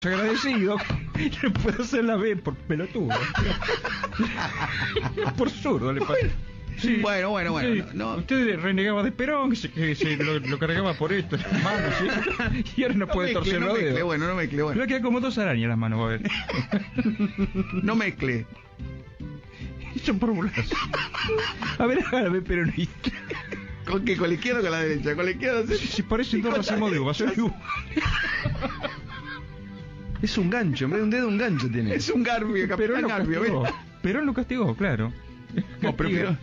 agradecido, le puedo hacer la B por pelotudo. Por zurdo le pasa. Sí, Bueno. sí. No. Usted renegaba de Perón, que se lo cargaba por esto, las manos, ¿sí? Y ahora no puede torcer los dedos. No mezcle, Le queda como 2 arañas en las manos, va a ver. No mezcle. Son formuladas. A ver, hágame peronista. ¿Con qué? ¿Con la izquierda o con la derecha? Con la izquierda. Si parecen dos racimos de uvas, son igual. Es un gancho, en vez de un dedo, un gancho tiene. Es un garbio, Perón capitán lo Garbio. castigó. Perón lo castigó, claro. No, pero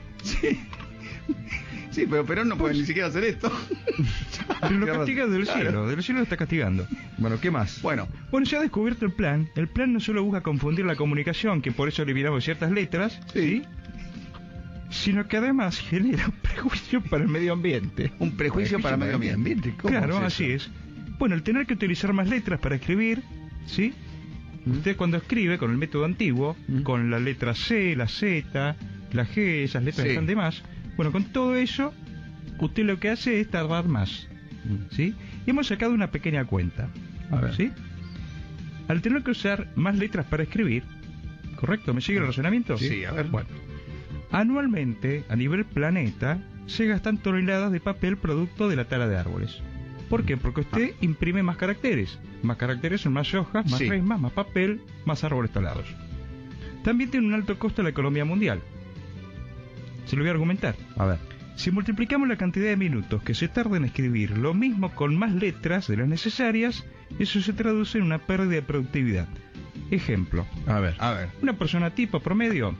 sí, pero Perón no puede ni siquiera hacer esto. Pero lo castiga del cielo lo está castigando. Bueno, ¿qué más? Bueno, Se ha descubierto el plan. El plan no solo busca confundir la comunicación, que por eso eliminamos ciertas letras, sí. sino que además genera un prejuicio para el medio ambiente. Un prejuicio para el medio ambiente. ¿Cómo Claro, es así eso? es. Bueno, el tener que utilizar más letras para escribir, ¿sí? Usted cuando escribe con el método antiguo, con la letra C, la Z, la G, esas letras que están de más, bueno, con todo eso, usted lo que hace es tardar más, ¿sí? Y hemos sacado una pequeña cuenta, A ver. ¿sí? Al tener que usar más letras para escribir, ¿correcto? ¿Me sigue el razonamiento? Sí, a ver. Bueno, anualmente, a nivel planeta, se gastan toneladas de papel producto de la tala de árboles. ¿Por qué? Porque usted imprime más caracteres. Más caracteres son más hojas, más resmas, más papel, más árboles talados. También tiene un alto costo en la economía mundial. Se lo voy a argumentar. A ver. Si multiplicamos la cantidad de minutos que se tarda en escribir lo mismo con más letras de las necesarias, eso se traduce en una pérdida de productividad. Ejemplo. A ver. Una persona tipo promedio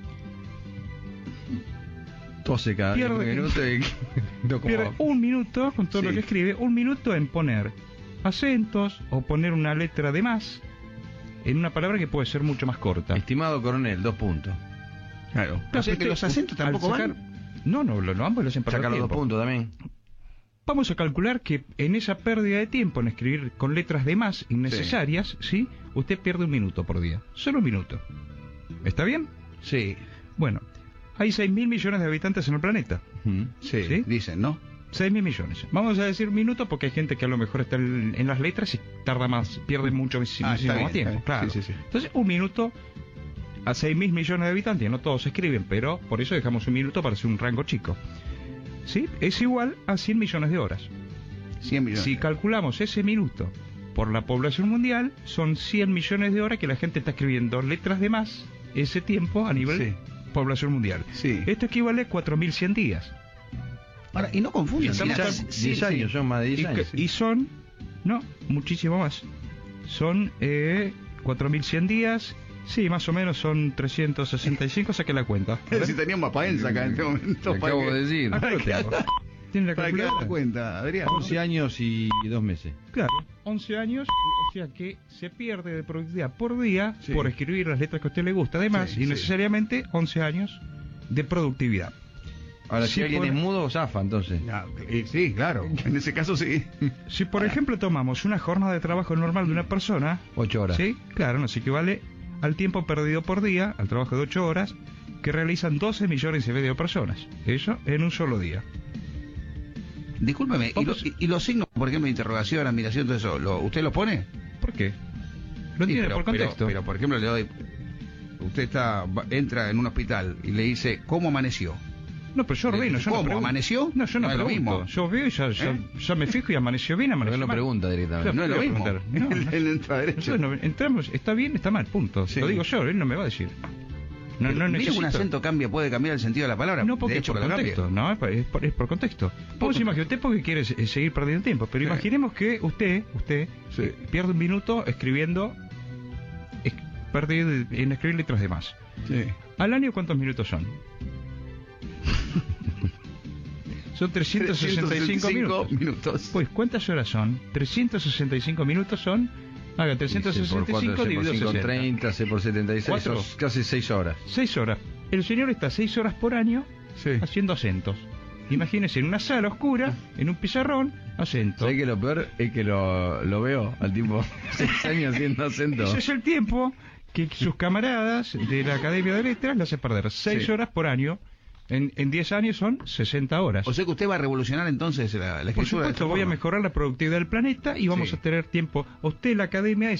12 cada Pierde- minuto y... pierde un minuto con todo lo que escribe, un minuto en poner acentos o poner una letra de más en una palabra que puede ser mucho más corta. Estimado coronel, 2 puntos. Claro. O sea que los acentos tampoco van. No, ambos lo hacen para Saca los 2 tiempo. puntos también. Vamos a calcular que en esa pérdida de tiempo en escribir con letras de más innecesarias, ¿sí? Usted pierde un minuto por día. Solo un minuto. ¿Está bien? Sí. Bueno, hay 6.000 millones de habitantes en el planeta. Sí, dicen, ¿no? 6.000 millones. Vamos a decir minuto porque hay gente que a lo mejor está en las letras y tarda más, pierde muchísimo más tiempo. Claro. Sí. Entonces, un minuto a 6.000 millones de habitantes, no todos escriben, pero por eso dejamos un minuto para hacer un rango chico. ¿Sí? Es igual a 100 millones de horas. 100 millones. Si calculamos ese minuto por la población mundial, son 100 millones de horas que la gente está escribiendo letras de más ese tiempo a nivel población mundial. Sí. Esto equivale a 4.100 días. Ahora, y no confundan. 10 años, son más de 10 años. Y son, no, muchísimo más. Son 4.100 días. Sí, más o menos son 365, saqué la cuenta. Si teníamos a Paenza acá en este momento. Te acabo de decir. Acá lo tengo. ¿Tiene la Para que calculadora? haga cuenta, Adrián. 11 años y 2 meses. Claro, 11 años, o sea que se pierde de productividad por día por escribir las letras que a usted le gusta, además, y necesariamente 11 años de productividad. Ahora, si alguien es mudo, zafa, entonces. Sí, claro. En ese caso sí. Si por ejemplo tomamos una jornada de trabajo normal de una persona, 8 horas. ¿sí? Claro, nos equivale al tiempo perdido por día, al trabajo de 8 horas, que realizan 12 millones y medio de personas. Eso en un solo día. Discúlpeme, ¿y los signos, por ejemplo, de interrogación, admiración, todo eso, ¿usted los pone? ¿Por qué? Lo Sí, entiende por contexto. Pero, por ejemplo, le doy... Usted entra en un hospital y le dice, ¿cómo amaneció? No, pero yo ordeno, yo no ¿Cómo? pregunto. ¿Amaneció? No, yo no No es lo pregunto. mismo. Yo veo y ya me fijo y amaneció bien, Pero amaneció él no mal. pregunta directamente. No es lo voy a mismo. preguntar. No, Él entra derecho. Bueno, entramos, está bien, está mal, punto. Sí. Lo digo yo, él no me va a decir. No Mira, necesito. un acento puede cambiar el sentido de la palabra. No, porque de es hecho, por que lo contexto, cambie. no, es por contexto. Vamos a imaginar, usted porque quiere seguir perdiendo tiempo, pero imaginemos que usted pierde un minuto escribiendo, en escribir letras de más. Sí. ¿Al año cuántos minutos son? Son 365 minutos. Pues, ¿cuántas horas son? 365 minutos son... Haga 365 dividido 60. 30, C por 76, 4. son casi 6 horas. 6 horas. El señor está 6 horas por año haciendo acentos. Imagínese en una sala oscura, en un pizarrón, acento. ¿Sabes que lo peor es que lo veo al tipo 6 años haciendo acento? Ese es el tiempo que sus camaradas de la Academia de Letras le hace perder 6 horas por año En 10 años son 60 horas. O sea que usted va a revolucionar entonces la Por escritura. supuesto, voy a mejorar la productividad del planeta y vamos Sí. a tener tiempo. A usted la academia